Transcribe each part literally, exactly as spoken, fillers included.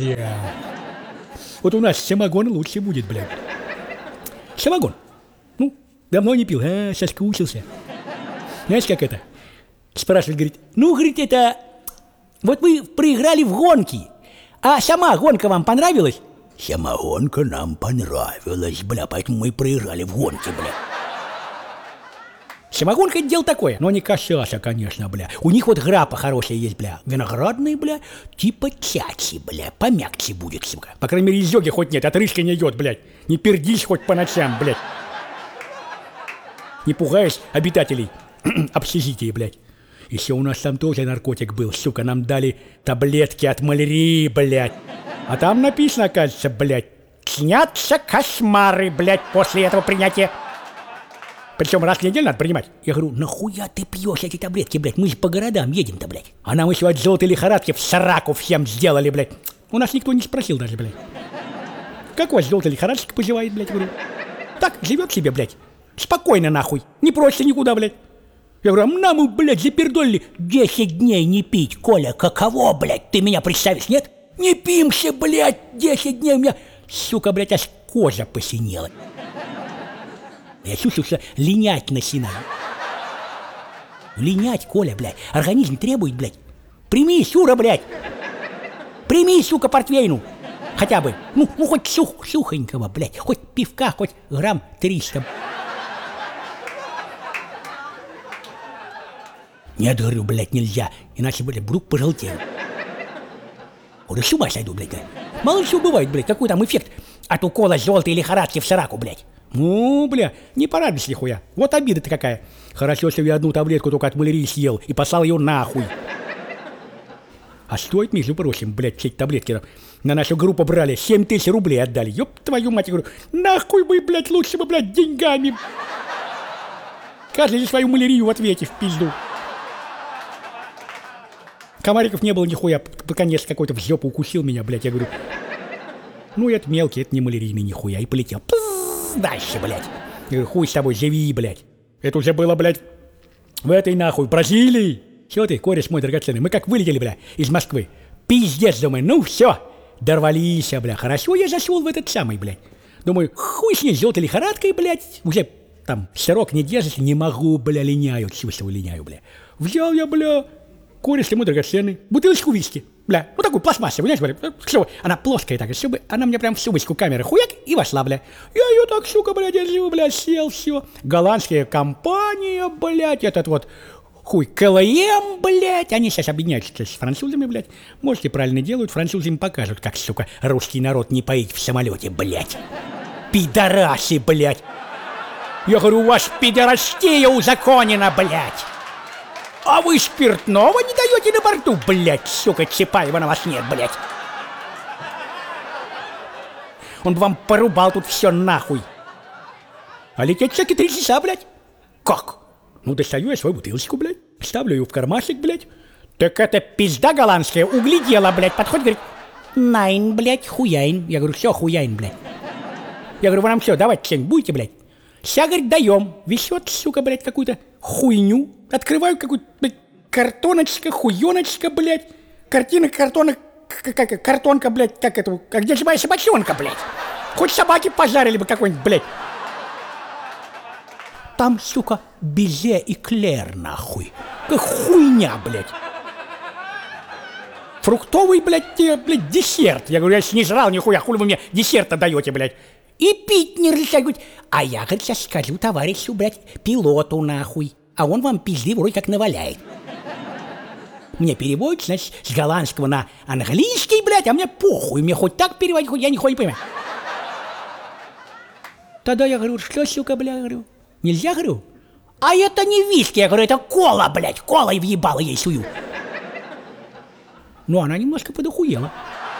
Бля. Вот у нас самогон лучше будет, блядь. Самогон. Ну, давно не пил, а, соскучился. Знаешь, как это? Спрашивает, говорит, ну, говорит, это... Вот вы проиграли в гонки, а сама гонка вам понравилась? Сама гонка нам понравилась, бля, поэтому мы проиграли в гонке, бля. Самогонка — это дело такое, но не кашаша, конечно, бля. У них вот грапа хорошая есть, бля. Виноградные, бля, типа чачи, бля. Помягче будет, сука. По крайней мере, изёги хоть нет, отрыжка не идет, блядь. Не пердись хоть по ночам, блядь. Не пугаешь обитателей общежития, блядь. Еще у нас там тоже наркотик был, сука. Нам дали таблетки от малярии, блядь. А там написано, кажется, блядь, снятся кошмары, блядь, после этого принятия. Причем раз в неделю надо принимать. Я говорю, нахуя ты пьешь эти таблетки, блядь? Мы же по городам едем-то, блядь. А нам еще от желтой лихорадки в сраку всем сделали, блядь. У нас никто не спросил даже, блядь. Как у вас желтая лихорадочка поживает, блядь? Говорю, так, живет себе, блядь. Спокойно, нахуй. Не просится никуда, блядь. Я говорю, а нам, блядь, запердолили десять дней не пить. Коля, каково, блядь? Ты меня представишь, нет? Не пимся, блядь, десять дней у меня... Сука, блядь, аж кожа посинела. Я чувствую, что линять начинаю. Линять, Коля, блядь. Организм требует, блядь. Прими, Сюра, блядь. Прими, сука, портвейну. Хотя бы. Ну, ну хоть сух, сухонького, блядь. Хоть пивка, хоть грамм триста. Нет, говорю, блядь, нельзя. Иначе, блядь, вдруг пожелтею. Говорю, с ума сойду, блядь. Мало ли что бывает, блядь. Какой там эффект от укола желтой лихорадки в сраку, блядь. Ну, бля, не порадуйся нихуя. Вот обида-то какая. Хорошо, что я одну таблетку только от малярии съел и послал ее нахуй. А стоит, между прочим, блядь, все эти таблетки на нашу группу брали, семь тысяч рублей отдали. Ёб твою мать, я говорю, нахуй бы, блядь, лучше бы, блядь, деньгами. Каждый за свою малярию в ответе в пизду. Комариков не было нихуя, наконец какой-то в жопу укусил меня, блядь, я говорю. Ну, это мелкий, это не малярийный нихуя, и полетел. Дальше, блядь. Я говорю, хуй с тобой, живи, блядь. Это уже было, блядь, в этой нахуй, Бразилии. Чего ты, кореш мой драгоценный, мы как вылетели, бля, из Москвы. Пиздец, думаю, ну все, дорвались, бля. Хорошо я зашел в этот самый, блядь. Думаю, хуй с ней, желтой лихорадкой, блядь. Уже там срок не держит, не могу, бля, линяю, чувствую, линяю, бля. Взял я, бля, кореш мой драгоценный, бутылочку виски. Бля, ну такую пластмассовую, знаешь, бля, чтобы она плоская такая, чтобы она мне прям в сумочку камеры хуяк и вошла, бля. Я ее так, сука, бля, держу, бля, сел, все. Голландская компания, блядь, этот вот хуй КЛМ, блядь. Они сейчас объединяются с французами, блядь. Может, и правильно делают, французы им покажут, как, сука, русский народ не поить в самолете, блядь. Пидорасы, блядь. Я говорю, у вас пидорастия узаконена, блядь. А вы спиртного не даете на борту, блядь, сука, Чапаева на вас нет, блядь. Он бы вам порубал тут все нахуй. А лететь всякие три часа, блядь. Как? Ну, достаю я свою бутылочку, блядь, ставлю ее в кармашек, блядь. Так это пизда голландская углядела, блядь, подходит, говорит, найн, блядь, хуяин. Я говорю, все, хуяин, блядь. Я говорю, вы нам все, давайте что-нибудь будете, блядь. Вся, говорит, даем. Везет, сука, блядь, какую-то хуйню. Открываю какую-то, блядь, картоночка, хуёночка, блядь. Картина, картона, как картонка, блядь, как это, а где же моя собачонка, блядь? Хоть собаки пожарили бы какой-нибудь, блядь. Там, сука, безе и клер, нахуй. Как хуйня, блядь. Фруктовый, блядь, блядь, десерт. Я говорю, я не жрал нихуя, хули вы мне десерта даете, блядь. И пить не разрешают. А я, говорит, сейчас скажу товарищу, блядь, пилоту, нахуй. А он вам пизды вроде как наваляет. Мне переводит, значит, с голландского на английский, блядь, а мне похуй. Мне хоть так переводить, хоть я нихуя не понимаю. Тогда я говорю, что, сука, бля, говорю, нельзя, говорю? А это не виски, я говорю, это кола, блядь, колой въебала ей сую. Ну, она немножко подохуела.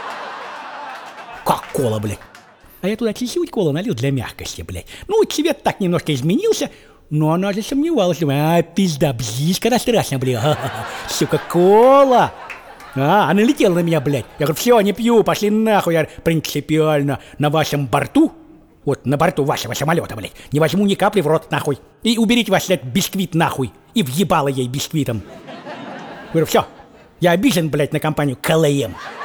Как кола, блядь? А я туда чуть-чуть колу налил для мягкости, блядь. Ну, цвет так немножко изменился, но она засомневалась. Думаю, а, пизда, бзишка, она страшно, блядь. Сука, кола. А, она летела на меня, блядь. Я говорю, все, не пью, пошли нахуй. Я принципиально на вашем борту, вот на борту вашего самолета, блядь, не возьму ни капли в рот, нахуй. И уберите ваш этот бисквит, нахуй. И въебала ей бисквитом. Говорю, все, я обижен, блядь, на компанию КЛМ.